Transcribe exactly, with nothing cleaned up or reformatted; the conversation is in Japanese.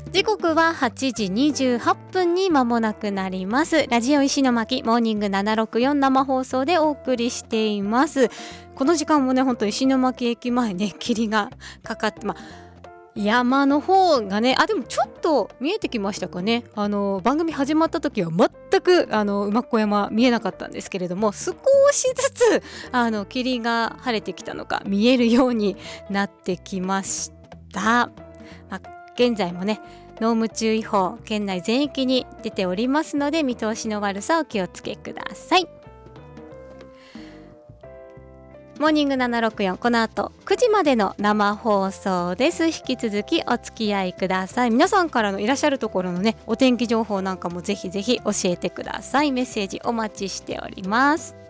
時刻ははちじにじゅうはっぷんに間もなくなります。ラジオ石巻モーニングななろくよん生放送でお送りしています。この時間もね、本当石巻駅前ね、霧がかかって、まあ、山の方がね、あでもちょっと見えてきましたかね。あの番組始まった時は全くあの馬子山見えなかったんですけれども、少しずつあの霧が晴れてきたのか見えるようになってきました。まあ現在もね、濃霧注意報県内全域に出ておりますので、見通しの悪さお気をつけください。モーニングななろくよん、この後くじまでの生放送です。引き続きお付き合いください。皆さんからのいらっしゃるところのね、お天気情報なんかもぜひぜひ教えてください。メッセージお待ちしております。